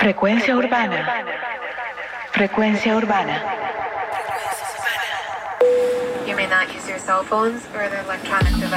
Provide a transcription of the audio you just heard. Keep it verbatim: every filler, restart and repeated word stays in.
Frecuencia urbana. Frecuencia urbana. You may not use your cell phones or other electronic devices.